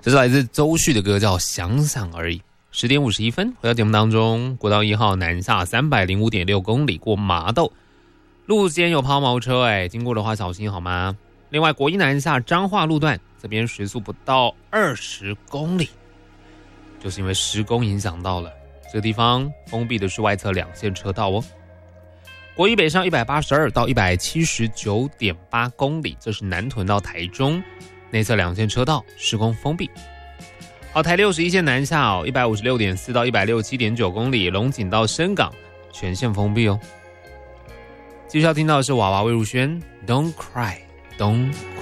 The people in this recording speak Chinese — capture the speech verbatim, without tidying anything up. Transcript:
这是来自周旭的歌，叫《想想而已》。十点五十一分，回到节目当中，国道一号南下三百零五点六公里过麻豆，路肩有抛锚车，哎，经过的话小心好吗？另外，国一南下彰化路段这边时速不到二十公里，就是因为施工影响到了这个地方，封闭的是外侧两线车道哦。国一北上一百八十二到一百七十九点八公里，这是南屯到台中内侧两线车道施工封闭。好，台六十一线南下哦，一百五十六点四到一百六十七点九公里，龙井到深港全线封闭哦。继续要听到的是娃娃魏如萱 Don't Cry Don't